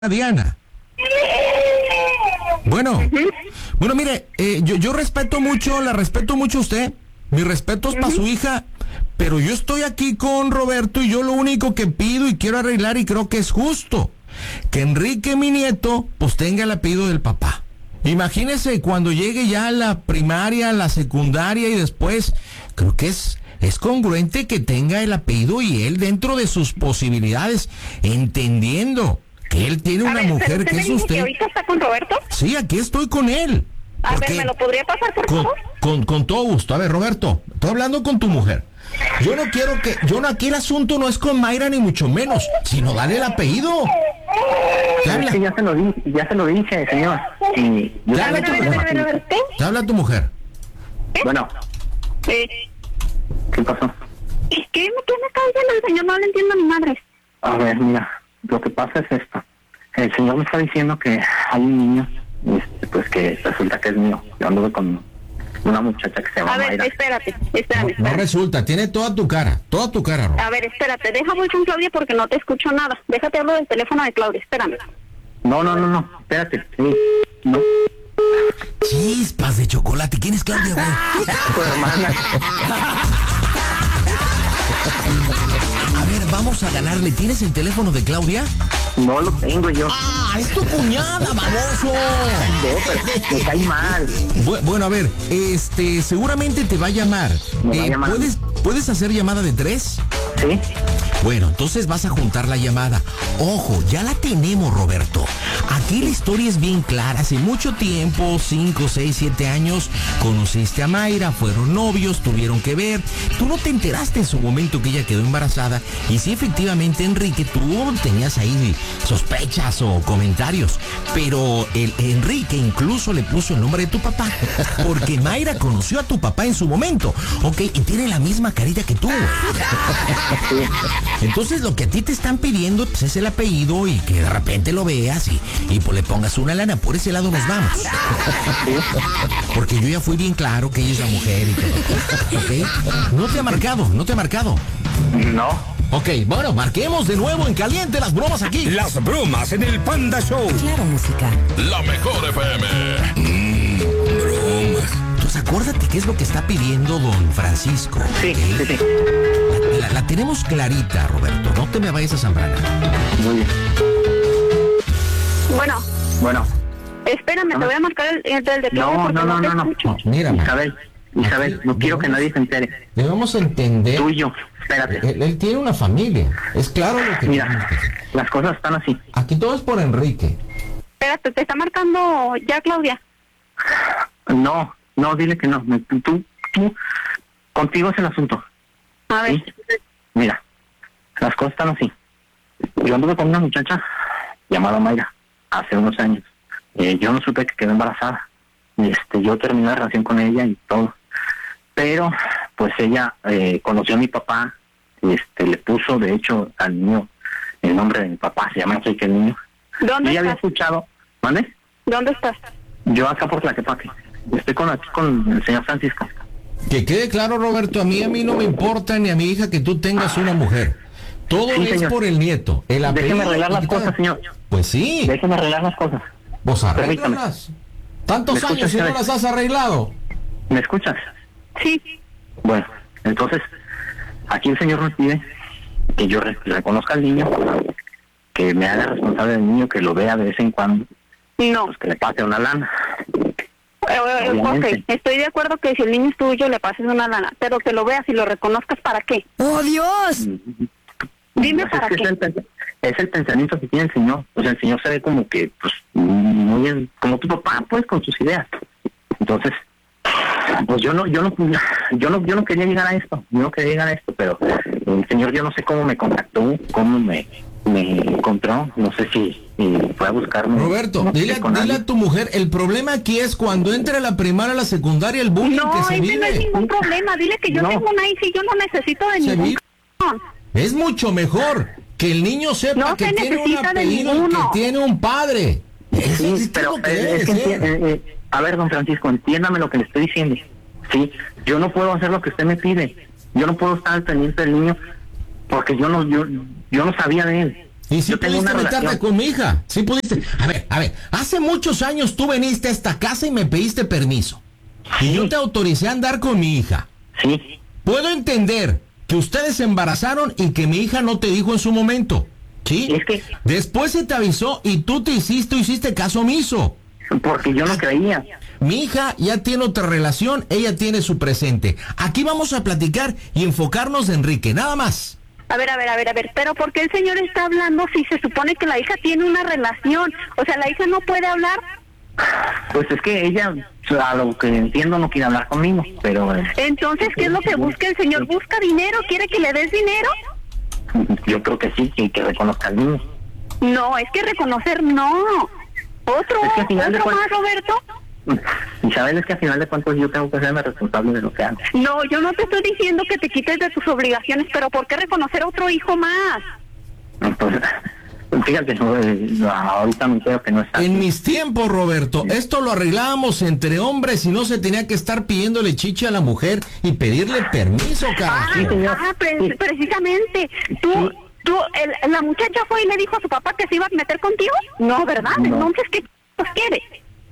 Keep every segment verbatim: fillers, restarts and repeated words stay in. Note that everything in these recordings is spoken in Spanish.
Diana. Bueno, bueno, mire, eh, yo, yo respeto mucho, la respeto mucho a usted, mi respeto es para su hija, pero yo estoy aquí con Roberto y yo lo único que pido y quiero arreglar y creo que es justo, que Enrique, mi nieto, pues tenga el apellido del papá. Imagínese cuando llegue ya a la primaria, a la secundaria y después, creo que es... Es congruente que tenga el apellido y él dentro de sus posibilidades, entendiendo que él tiene una ver, mujer que es usted. ¿Que ahorita está con Roberto? Sí, aquí estoy con él. A ver, ¿me lo podría pasar, por con, favor? Con, con todo gusto. A ver, Roberto, estoy hablando con tu mujer. Yo no quiero que... Yo no, aquí el asunto no es con Mayra ni mucho menos, sino dale el apellido. ¿Te habla? Es que ya se lo dije, ya se lo dije, señor. Y ¿Te habla tu mujer? ¿Te habla tu mujer? Bueno. Sí. ¿Qué pasó? ¿Y qué me tiene cállalo el señor? No le entiendo a mi madre. A ver, mira, lo que pasa es esto. El señor me está diciendo que hay un niño, este, pues que resulta que es mío. Yo anduve con una muchacha que se llama A ver, Mayra. espérate, espérate, No, espérate. no resulta, tiene toda tu cara, toda tu cara, Roberto. A ver, espérate, deja voy con Claudia porque no te escucho nada. Déjate hablo del teléfono de Claudia, espérame. No, no, no, no, espérate. Sí, no. Chispas de chocolate, ¿quién es Claudia, güey? Tu hermana. A ver, vamos a ganarle. ¿Tienes el teléfono de Claudia? No lo tengo yo. ¡Ah, es tu cuñada, baboso! No, pero me cae mal. Bu- bueno, a ver, este, seguramente te va a llamar. Me va a Eh, llamar. ¿puedes, ¿Puedes hacer llamada de tres? ¿Sí? Bueno, entonces vas a juntar la llamada. Ojo, ya la tenemos, Roberto. Aquí la historia es bien clara. Hace mucho tiempo, cinco, seis, siete años, conociste a Mayra, fueron novios, tuvieron que ver. Tú no te enteraste en su momento que ella quedó embarazada. Y sí, efectivamente, Enrique, tú tenías ahí sospechas o comentarios. Pero el Enrique incluso le puso el nombre de tu papá. Porque Mayra conoció a tu papá en su momento. Ok, y tiene la misma carita que tú, güey. Entonces lo que a ti te están pidiendo pues, es el apellido y que de repente lo veas y, y pues le pongas una lana. Por ese lado nos vamos. Porque yo ya fui bien claro que ella es la mujer y todo. ¿Ok? No te ha marcado, no te ha marcado. No. Ok, bueno, marquemos de nuevo en caliente las bromas aquí. Las bromas en el Panda Show. Claro, música. La mejor F M. Mmm, bromas. Entonces acuérdate qué es lo que está pidiendo don Francisco. Sí, ¿Okay? sí, sí. La, la- la tenemos clarita, Roberto. No te me vayas a Zambrana. Muy bien. Bueno, Bueno. espérame, te voy a marcar el, el del de Claudia No, porque no, no, te no, no. escucho. Mira, ma, Isabel, Isabel, no quiero que nadie se entere. debemos entender. Tú y yo, espérate. Él, él tiene una familia. Es claro lo que tenemos Mira, que hacer. las cosas están así. Aquí todo es por Enrique. Espérate, te está marcando ya Claudia. No, no, dile que no. Me- Tú, tú, tú, contigo es el asunto. A ver, ¿Sí? Mira, las cosas están así. Yo anduve con una muchacha llamada Mayra hace unos años. Eh, yo no supe que quedó embarazada. Este, yo terminé la relación con ella y todo. Pero, pues ella eh, conoció a mi papá. Este, le puso, de hecho, al niño el nombre de mi papá. Se llama Enrique el niño. ¿dónde Ella había estás? escuchado. ¿Mande? ¿Dónde estás? Yo acá por Tlaquepaque. Estoy con aquí con el señor Francisco. Que quede claro, Roberto, a mí a mí no me importa ni a mi hija que tú tengas una mujer. Todo Sí, es señor. por el nieto. El Déjeme apellido, arreglar las y todo. cosas, señor. Pues sí, Déjeme arreglar las cosas. pues Permítame. arréglalas. Tantos ¿Me escuchas, años y no Isabel? las has arreglado. ¿Me escuchas? Sí. Bueno, entonces, aquí el señor me pide que yo re- reconozca al niño, que me haga responsable del niño, que lo vea de vez en cuando, No. pues que le pase una lana. Eh, eh, Obviamente. ok, estoy de acuerdo que si el niño es tuyo le pases una lana, pero que lo veas y lo reconozcas, ¿para qué? ¡Oh, Dios! Dime Pues para es, que qué. es, el, pens- es el pensamiento que tiene el señor. O sea, el señor se ve como que, pues, muy bien, como tu papá, pues, con sus ideas. Entonces, pues yo no, yo no, yo no, yo no quería llegar a esto, yo no quería llegar a esto, pero el señor yo no sé cómo me contactó, cómo me, me encontró, no sé si, si fue a buscarme. Roberto, no sé, dile, con dile alguien. a tu mujer, el problema aquí es cuando entre a la primaria, a la secundaria, el bullying No, que se ese no es vive. ningún problema. Dile que yo No. tengo una hija y yo no necesito de Se ningún vive. cabrón. Es mucho mejor que el niño sepa No que se tiene un necesita de apellido y que ninguno. tiene un padre. Eso Sí, es pero lo que eh, debe es que ser. enti- eh, eh, a ver, don Francisco, entiéndame lo que le estoy diciendo. Sí, yo no puedo hacer lo que usted me pide. Yo no puedo estar al pendiente del niño porque yo no, yo, yo no sabía de él. Y si yo tengo pudiste una meterte relación. con mi hija, sí pudiste. A ver, a ver, hace muchos años tú viniste a esta casa y me pediste permiso. Y Sí. yo te autoricé a andar con mi hija. Sí, Puedo entender que ustedes se embarazaron y que mi hija no te dijo en su momento. ¿Sí? es que Después se te avisó y tú te hiciste, hiciste caso omiso. porque yo no creía. Mi hija ya tiene otra relación, ella tiene su presente. Aquí vamos a platicar y enfocarnos de Enrique, nada más. A ver, a ver, a ver, a ver, pero ¿por qué el señor está hablando si se supone que la hija tiene una relación? O sea, la hija no puede hablar. Pues es que ella, a lo que entiendo, no quiere hablar conmigo, pero eh, Entonces, ¿qué es lo que busca el señor? ¿Busca dinero? ¿Quiere que le des dinero? yo creo que sí, que, que reconozca al niño. No, es que reconocer no. ¿Otro? Es que al final de ¿Otro cuentas- más, Roberto? Isabel, es que al final de cuentas yo tengo que serme responsable de lo que hago. No, yo no te estoy diciendo que te quites de tus obligaciones, pero ¿por qué reconocer a otro hijo más? Entonces, fíjate, no, eh, ahorita me creo que no está. En mis tiempos, Roberto, esto lo arreglábamos entre hombres y no se tenía que estar pidiéndole chiche a la mujer y pedirle permiso, Ah, carajo. Sí, señor. ah, pre- Sí. precisamente. ¿Tú, Sí. tú, el- la muchacha fue y le dijo a su papá que se iba a meter contigo? No, ¿verdad? No. Entonces, ¿qué pues quiere?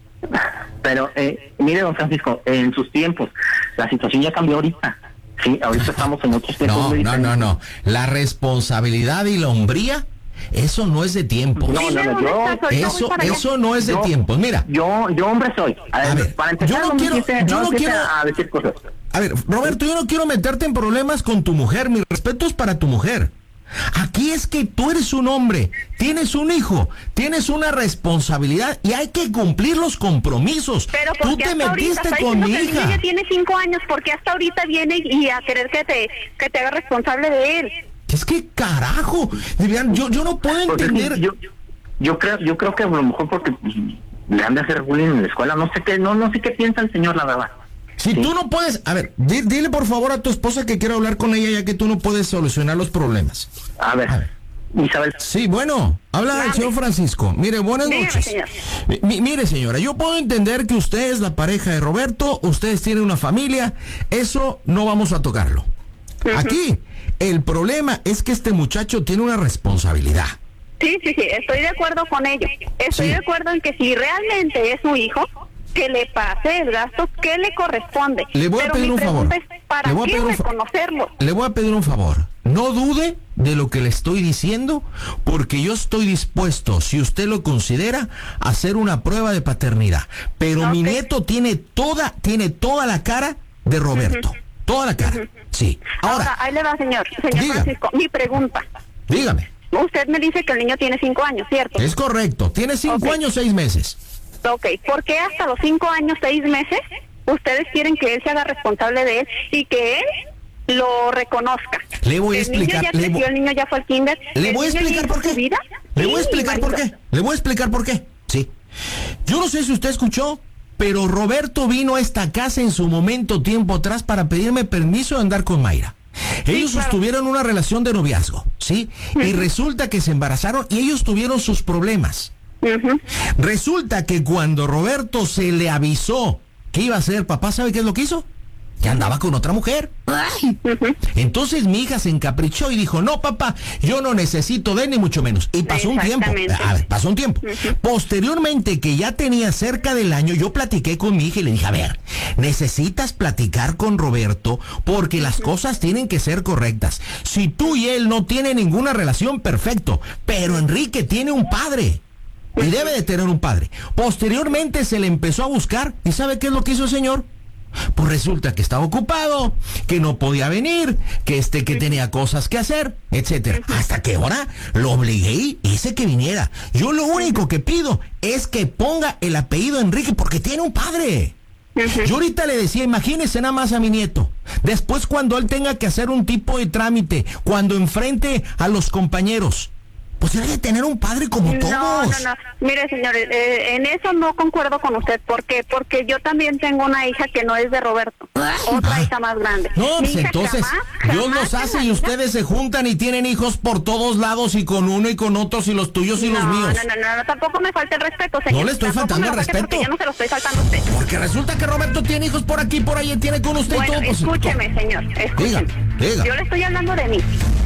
Pero, eh, mire, don Francisco, en sus tiempos, la situación ya cambió ahorita. Sí, ahorita estamos en otros tiempos. No, muy no, no, diferentes. no. La responsabilidad y la hombría, eso no es de tiempo. No, Dime no, dónde yo- estás, ahorita voy Eso, para allá. eso no es de Yo- tiempos. Mira, Yo, yo hombre soy. A ver, A ver, para empezar, yo no me quiero- empiece- yo no empiece quiero- a decir cosas. a ver, Roberto, yo no quiero meterte en problemas con tu mujer. Mi respeto es para tu mujer. Aquí es que tú eres un hombre, tienes un hijo, tienes una responsabilidad y hay que cumplir los compromisos. Pero Tú porque te hasta ahorita metiste está con diciendo mi que el niño hija. ya tiene cinco años, porque hasta ahorita viene y a querer que te, que te haga responsable de él. Es que carajo, de verdad, yo, yo no puedo Porque es que entender. yo, yo creo, yo creo que a lo mejor porque pues, le han de hacer bullying en la escuela, no sé qué, no, no sé qué piensa el señor, la verdad. Si Sí. tú no puedes, a ver, di- dile por favor a tu esposa que quiero hablar con ella ya que tú no puedes solucionar los problemas. A ver, A ver. Isabel, Sí, bueno, habla el Mande. señor Francisco. Mire, buenas Dígame, noches. señor. Mi- mire, señora, yo puedo entender que usted es la pareja de Roberto, ustedes tienen una familia, eso no vamos a tocarlo. Aquí, el problema es que este muchacho tiene una responsabilidad. Sí, sí, sí, estoy de acuerdo con ello. Estoy Sí. de acuerdo en que si realmente es su hijo, que le pase el gasto que le corresponde. Le voy a Pero pedir mi un favor. pregunta es, ¿para Le voy a qué pedir un fa- reconocerlo? Le voy a pedir un favor. No dude de lo que le estoy diciendo, porque yo estoy dispuesto, si usted lo considera, a hacer una prueba de paternidad. Pero mi Ok. nieto tiene toda, tiene toda la cara de Roberto. Toda la cara. Sí. Ahora, Ahora, ahí le va, señor. Señor Diga. Francisco, mi pregunta. dígame. Usted me dice que el niño tiene cinco años, ¿cierto? Es correcto. Tiene cinco Ok. años, seis meses. Ok, ¿por qué hasta los cinco años, seis meses, ustedes quieren que él se haga responsable de él y que él lo reconozca? Le voy a El explicar, niño ya le creció, voy- el niño ya fue al kinder. Le el voy a niño ya explicar hizo por qué. su vida. Le Sí, voy a explicar por marido. qué. Le voy a explicar por qué. Sí. Yo no sé si usted escuchó, pero Roberto vino a esta casa en su momento tiempo atrás para pedirme permiso de andar con Mayra. Ellos claro. sostuvieron una relación de noviazgo, ¿sí? Y resulta que se embarazaron y ellos tuvieron sus problemas. Ujú. Resulta que cuando Roberto se le avisó que iba a ser papá, ¿sabe qué es lo que hizo? Que andaba con otra mujer. ¡Ay! Entonces mi hija se encaprichó y dijo, no papá, yo no necesito de él ni mucho menos. Y pasó un tiempo. Exactamente. A ver, pasó un tiempo. Posteriormente, que ya tenía cerca del año, yo platiqué con mi hija y le dije, a ver, necesitas platicar con Roberto porque las cosas tienen que ser correctas. Si tú y él no tienen ninguna relación, perfecto. Pero Enrique tiene un padre. Y debe de tener un padre. Posteriormente se le empezó a buscar. ¿Y sabe qué es lo que hizo el señor? Pues resulta que estaba ocupado, que no podía venir, que este que tenía cosas que hacer, etcétera. Hasta que ahora lo obligué y hice que viniera. Yo lo único que pido es que ponga el apellido Enrique porque tiene un padre. Yo ahorita le decía, imagínese nada más a mi nieto. Después cuando él tenga que hacer un tipo de trámite, cuando enfrente a los compañeros, pues debe de tener un padre como todos. No, no, no. Mire, señor, eh, en eso no concuerdo con usted. ¿Por qué? Porque yo también tengo una hija que no es de Roberto. Otra Ah. hija más grande. No, Mi pues hija entonces jamás, Dios jamás los en hace la y vida- ustedes se juntan y tienen hijos por todos lados y con uno y con otros y los tuyos y los no, míos. No, no, no, no, tampoco me falta el respeto, señor. No le estoy Tampoco faltando me el lo saque respeto. porque yo no se lo estoy faltando a usted. Porque resulta que Roberto tiene hijos por aquí, por ahí, tiene con usted Bueno, y todo. pues, escúcheme, señor, escúcheme. Diga, diga. Yo le estoy hablando de mí.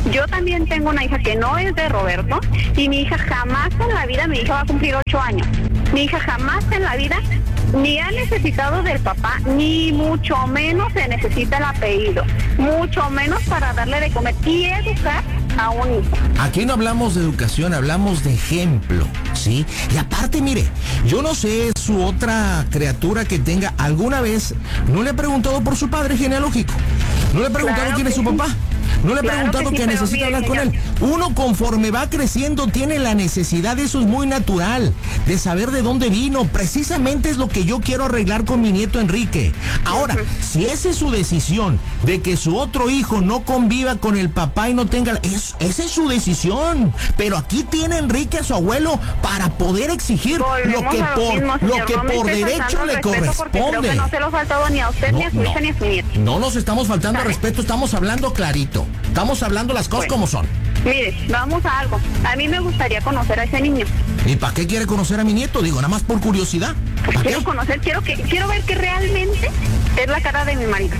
Yo también tengo una hija que no es de Roberto y mi hija jamás en la vida, mi hija va a cumplir ocho años, mi hija jamás en la vida ni ha necesitado del papá, ni mucho menos se necesita el apellido, mucho menos para darle de comer y educar a un hijo. Aquí no hablamos de educación, hablamos de ejemplo, ¿sí? Y aparte, mire, yo no sé su otra criatura que tenga alguna vez, no le he preguntado por su padre genealógico, no le he preguntado Claro quién es su sí. papá. No le he Claro preguntado que que, sí, pero necesita mire, hablar con señor. él. Uno conforme va creciendo tiene la necesidad, eso es muy natural, de saber de dónde vino. Precisamente es lo que yo quiero arreglar con mi nieto Enrique. Ahora, uh-huh. si esa es su decisión, de que su otro hijo no conviva con el papá y no tenga... Es, esa es su decisión. Pero aquí tiene Enrique a su abuelo para poder exigir Volvemos lo que a lo por, mismo, lo señor. que No me por esté derecho faltando le el respeto porque creo corresponde. que no se lo ha faltado ni a usted, No, ni a su no. hija, ni a su nieto. No nos estamos faltando ¿Sabe? respeto, estamos hablando clarito. Estamos hablando las cosas Bueno. como son. Mire, vamos a algo. A mí me gustaría conocer a ese niño. ¿Y para qué quiere conocer a mi nieto? Digo, nada más por curiosidad. ¿Para Quiero qué? conocer, quiero que, quiero ver que realmente es la cara de mi marido.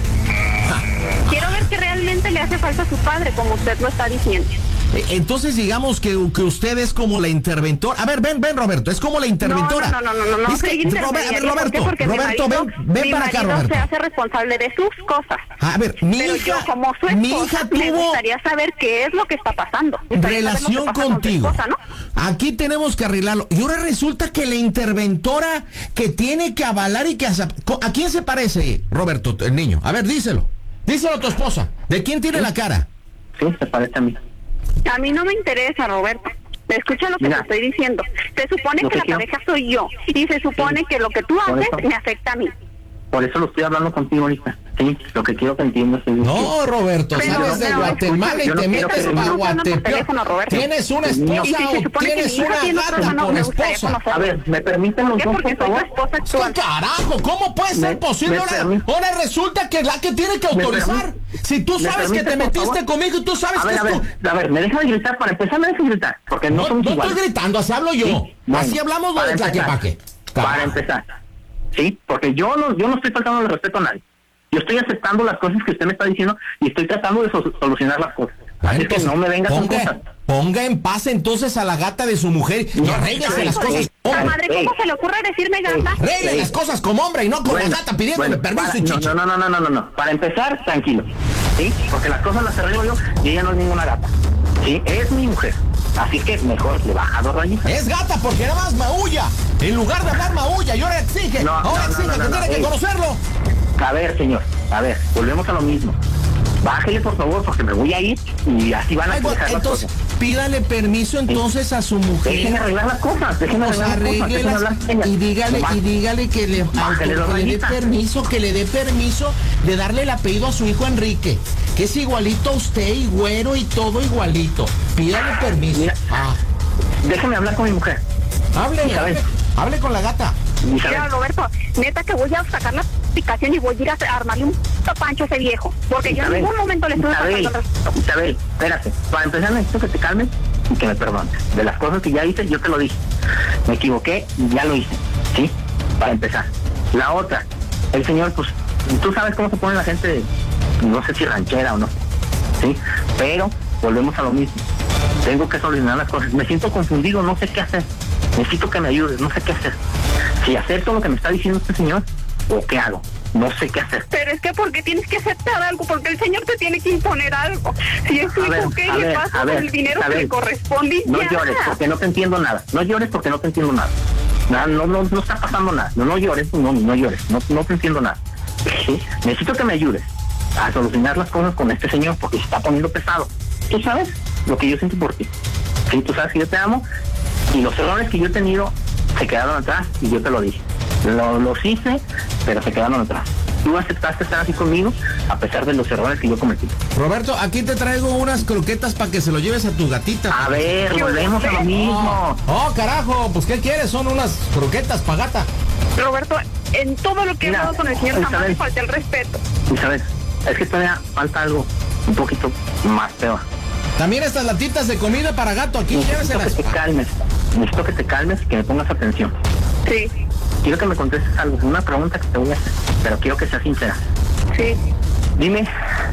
Quiero ver que realmente le hace falta a su padre, como usted lo está diciendo. Entonces digamos que, que usted es como la interventora. A ver, ven, ven, Roberto, es como la interventora. No, no, no, no, no, no. Es que, soy intermediaria. Roberto, ¿Por qué? Porque Roberto, mi marido, ven, ven mi para acá, marido Roberto. se hace responsable de sus cosas. A ver, mi Pero hija, yo, como su esposa, mi hija me tuvo gustaría saber qué es lo que está pasando. Me gustaría saber relación lo que pasa contigo. Con su esposa, ¿no? Aquí tenemos que arreglarlo. Y ahora resulta que la interventora que tiene que avalar y que... ¿A quién se parece, Roberto, el niño? A ver, díselo. Díselo a tu esposa. ¿De quién tiene la cara? Sí, se parece a mí. A mí no me interesa, Roberto. Escucha lo que Mira, te estoy diciendo. Se supone lo que que la quiero- pareja soy yo. Y se supone Sí. que lo que tú Por haces eso. me afecta a mí. Por eso lo estoy hablando contigo ahorita. Sí, lo que quiero que entiendas es... No, Roberto, Pero, sales de pero, Guatemala y yo no te quiero metes que- para no, Guatepeor. teléfono, Roberto. ¿Tienes una Y si esposa se o supone que tienes mi hija una tiene otro gata hermano, por me gustaría esposa? conocerlo. A ver, ¿me permiten ¿Por los qué? dos, Porque por soy tu favor? esposa ¿Qué actual. carajo? ¿Cómo puede ser Me- posible? me Ahora, permi- ahora resulta que es la que tiene que autorizar. Si tú ¿Me sabes que te permites, por metiste favor? conmigo y tú sabes A que ver, a esto... ver, a ver, me deja de gritar. Para empezar, me deja de gritar. Porque no, No, somos no iguales. estoy gritando, así hablo yo. Sí, bueno, Así hablamos para de empezar, Tlaquepaque. Para empezar, ¿sí? Porque yo no, yo no estoy faltando el respeto a nadie. Yo estoy aceptando las cosas que usted me está diciendo y estoy tratando de so- solucionar las cosas. Así es que Entonces, no me venga con ponga, cosas. ponga en paz entonces a la gata de su mujer y No, arréglese ey, las cosas. ey, La Hombre, madre, ¿cómo Ey. se le ocurre decirme gata? arregle Ey. las cosas como hombre y no como Bueno, la gata pidiéndome bueno, permiso para- y no, chichi. no, no, no, no, no, no. Para empezar, tranquilo. ¿Sí? Porque las cosas las arreglo yo y ella no es ninguna gata. ¿Sí? Es mi mujer. Así que mejor le baja dos rayitas. Es gata porque nada más maulla. En lugar de hablar maulla y ahora exige. No, ahora no, no, exige no, que no, tiene no, que ey. conocerlo. A ver, señor, a ver, volvemos a lo mismo. Bájele, por favor, porque me voy a ir y así van a Ay, bueno, dejar las entonces, cosas. pídale permiso entonces a su Déjenme mujer. arreglar las cosas, déjenme Pues arreglar las cosas, déjenme arréglelas hablar con ella. y dígale, Nomás. y dígale que le, Bájale dos que le dé rayitas. permiso, que le dé permiso de darle el apellido a su hijo Enrique, que es igualito a usted y güero y todo igualito. Pídale permiso. Mira. Ah, Déjenme hablar con mi mujer. hable, Isabel. hable, hable con la gata. Isabel, Mira, Roberto, neta que voy a sacar la aplicación y voy a ir a armarle un pancho a ese viejo. Porque yo en Isabel, ningún momento le estuve Isabel, faltando el respeto. Isabel, espérate. Para empezar necesito que te calmes y que me perdones. De las cosas que ya hice, yo te lo dije. Me equivoqué y ya lo hice. ¿Sí? Para empezar. La otra, el señor, pues, tú sabes cómo se pone la gente, no sé si ranchera o no. ¿Sí? Pero volvemos a lo mismo. Tengo que solucionar las cosas. Me siento confundido, no sé qué hacer. Necesito que me ayudes, no sé qué hacer. Si acepto lo que me está diciendo este señor, o qué hago. No sé qué hacer. Pero es que ¿por qué tienes que aceptar algo? Porque el señor te tiene que imponer algo. Si es tu A hijo, ver, ¿qué a le ver, pasa a con ver, el dinero que Isabel, le corresponde? y No ya? llores porque no te entiendo nada. No llores porque no te entiendo nada. Nada, no, no, no está pasando nada. No, no llores, no, no llores. No, no te entiendo nada. ¿Sí? Necesito que me ayudes a solucionar las cosas con este señor porque se está poniendo pesado. Tú sabes lo que yo siento por ti. Sí, tú sabes que yo te amo y los errores que yo he tenido se quedaron atrás y yo te lo dije. Lo, los hice, pero se quedaron atrás. Tú aceptaste estar así conmigo a pesar de los errores que yo cometí. Roberto, aquí te traigo unas croquetas para que se lo lleves a tu gatita. A ver, volvemos a lo mismo. Oh, oh, carajo, pues ¿qué quieres? Son unas croquetas pa' gata. Roberto, en todo lo que he Mira, hablado con el señor jamás Isabel. me falta el respeto. Isabel, es que todavía falta algo un poquito más peor. También estas latitas de comida para gato, aquí Necesito que lléveselas. te calmes, necesito que te calmes y que me pongas atención. Sí, Quiero que me contestes algo, una pregunta que te voy a hacer, pero quiero que seas sincera. sí. Dime,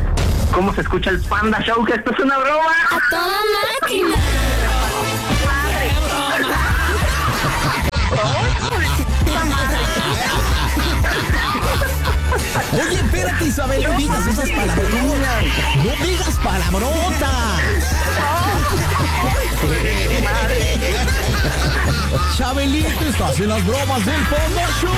¿Cómo se escucha el Panda Show? Que esto es una broma. ¡A toda máquina! Oye, espérate, Isabel, no digas esas palabrotas. No digas palabrotas. Chabelito, estás en las bromas del Panda Show.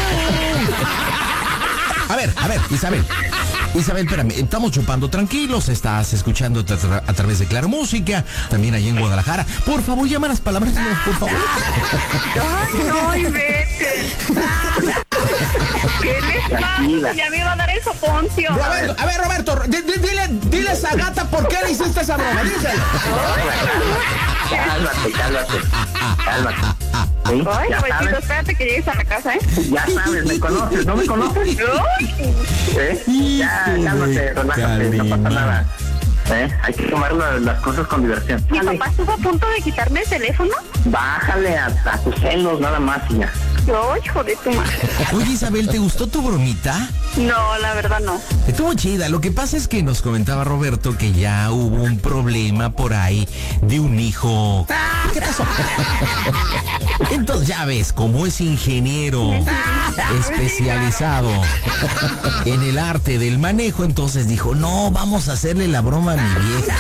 A ver, a ver, Isabel. Isabel, espérame, estamos chupando tranquilos, estás escuchando a, tra a través de Claro Música, también ahí en Guadalajara. Por favor, llama las palabras, por favor. Ay, no, y vete. ¿Qué les pasa? Ya me iba a dar el soponcio. Roberto, a ver, Roberto, dile, dile a esa gata por qué le hiciste esa broma, díselo. Cálmate, cálmate, cálmate. ¿Sí? Ay, Ya Robertito, sabes, espérate que llegues a la casa, ¿eh? ya sabes, me conoces, ¿no me conoces? ¿Eh? Ya, cálmate, relájate, no pasa nada. ¿Eh? Hay que tomar la, las cosas con diversión. Mi papá estuvo a punto de quitarme el teléfono. Bájale a, a tus celos nada más y ya. Yo, hijo de tu madre. Oye, Isabel, ¿te gustó tu bromita? No, la verdad no. Estuvo chida. Lo que pasa es que nos comentaba Roberto que ya hubo un problema por ahí de un hijo. ¿Qué pasó? Entonces ya ves, como es ingeniero especializado en el arte del manejo, entonces dijo, no, vamos a hacerle la broma a mi vieja.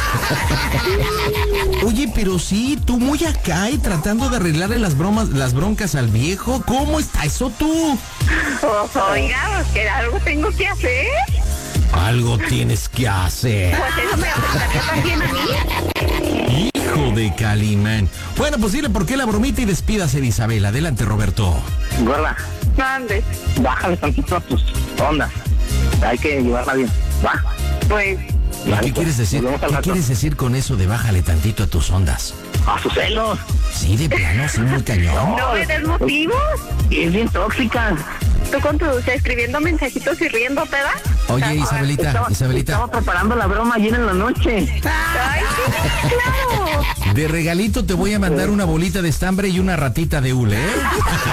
Oye, pero sí, tú muy acá y tratando de arreglarle las bromas, las broncas al viejo. ¿Cómo está eso tú? Oiga, pues que algo tengo que hacer. Algo tienes que hacer. Pues eso me afectaría también a mí. Hijo de Calimán. Bueno, pues dile por qué la bromita y despídase de Isabel. Adelante, Roberto. Gorda, Andes. bájale tantito a tus ondas. Hay que llevarla bien. Va. Pues, ¿Qué quieres decir? ¿Qué quieres decir con eso de bájale tantito a tus ondas? A sus celos. Sí, de plano, sí, muy cañón. no me des motivos. Es bien tóxica. Tú con tu, escribiendo mensajitos y riendo, ¿te da? Oye, Isabelita, Estaba, Isabelita, estaba preparando la broma ayer en la noche. Ay, sí, claro. de regalito te voy a mandar una bolita de estambre y una ratita de hule, ¿eh?